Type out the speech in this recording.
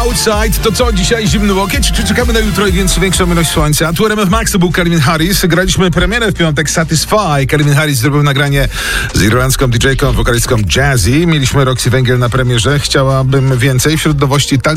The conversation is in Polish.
Outside. To co, dzisiaj zimny łokieć? Czy czekamy na jutro i większą ilość słońca? Tu RMF Max, to był Calvin Harris. Graliśmy premierę w piątek Satisfy. Calvin Harris zrobił nagranie z irlandzką DJ-ką, wokalistką Jazzy. Mieliśmy Roxy Węgiel na premierze. Chciałabym więcej. Wśród nowości tak